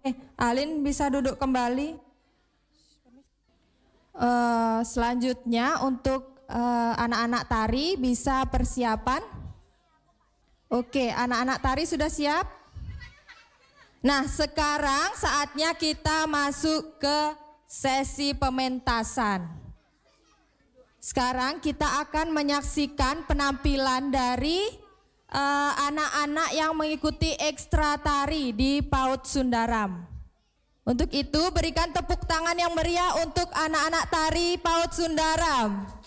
Alin bisa duduk kembali. Selanjutnya untuk anak-anak tari bisa persiapan. Oke, anak-anak tari sudah siap? Nah, sekarang saatnya kita masuk ke sesi pementasan. Sekarang kita akan menyaksikan penampilan dari anak-anak yang mengikuti ekstra tari di PAUD Sundaram. Untuk itu berikan tepuk tangan yang meriah untuk anak-anak tari PAUD Sundaram.